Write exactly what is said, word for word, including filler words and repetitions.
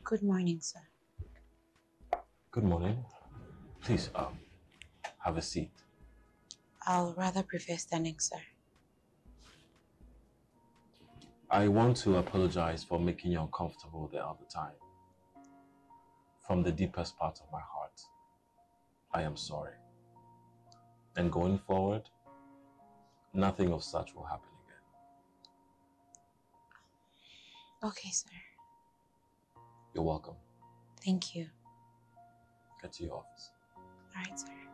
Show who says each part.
Speaker 1: Good morning, sir.
Speaker 2: Good morning. Please, um, have a seat.
Speaker 1: I'll rather prefer standing, sir.
Speaker 2: I want to apologize for making you uncomfortable the other time. From the deepest part of my heart, I am sorry. And going forward, nothing of such will happen again.
Speaker 1: Okay, sir.
Speaker 2: You're welcome.
Speaker 1: Thank you.
Speaker 2: Get to your office.
Speaker 1: All right, sir.